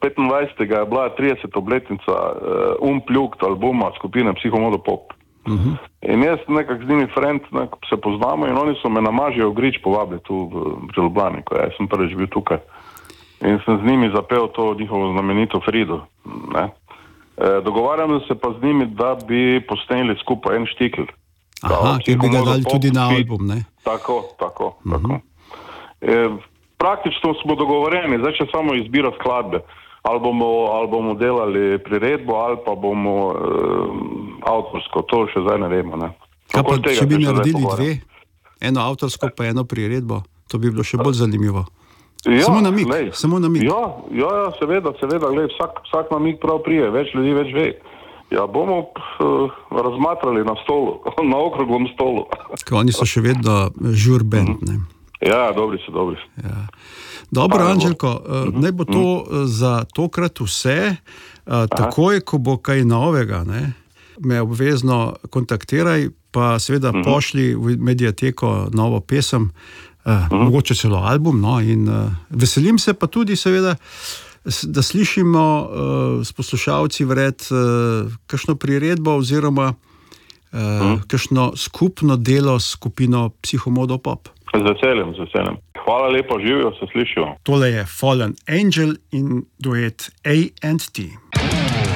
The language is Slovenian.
25. je bila 30. obletnica Unplugged albuma skupine Psihomodo Pop. In jaz nekako z njimi friend se poznamo in oni so me na Mažijev grič povabili tu v Ljubljani, ko jaz sem prvič bil tukaj. In sem z njimi zapel to njihovo znamenito Frido. Ne? Dogovarjam se pa z njimi, da bi posneli skupaj en štikl. Aha, ki bi ga dali tudi na album, ne? Tako. Praktično smo dogovoreni, zdaj še samo izbira skladbe. Ali bomo delali priredbo, ali pa bomo avtorsko, to še zdaj ne vemo. Ne? Kaj pa, če bi naredili dve, eno avtorsko pa eno priredbo, to bi bilo še bolj zanimivo. Samo namig. Ja, seveda, glej, vsak namig prav prije, več ljudi več ve. Ja, bomo razmatrali na stolu, na okroglom stolu. Oni so še vedno žur band, ne? Ja, dobri so. Ja. Dobro, Anželjko, naj bo to za tokrat vse. Takoj, ko bo kaj novega, ne, me obvezno kontaktiraj, pa seveda pošli v mediateko novo pesem, mogoče celo album, no, in veselim se pa tudi seveda, da slišimo s poslušalci vred kakšno priredbo oziroma kakšno skupno delo s skupino Psihomodo Pop. Z veseljem. Hvala lepo, živijo, se slišijo. Tole je Fallen Angel in duet A&T.